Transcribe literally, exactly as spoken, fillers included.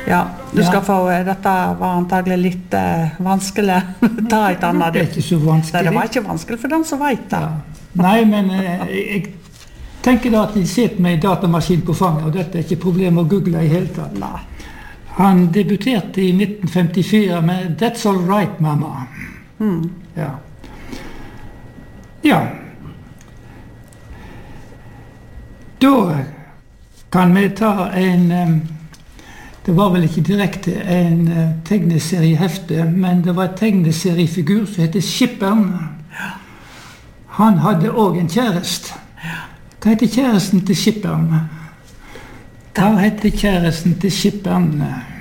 Ja, du skal Ja. få, dette var antagelig litt eh, vanskelig. Ta et annet. Det er ikke så vanskelig. Nei, det var ikke vanskelig for den som vet det. Ja. Nei, men eh, jeg tenker da at de sitter med en datamaskin på fanget, og dette er ikke problem å google i hele tatt. Nei. Han debuterte i nitten femtifire med That's All Right, Mama. Mm. Ja. Ja. Da kan vi ta en um, det var vel ikke direkte en uh, tegneseriehefte, men det var en tegneseriefigur som heter Skipperen. Han hadde også en kjærest. Hva heter kjæresten til Skipperen? Hva heter kjæresten til Skipperen?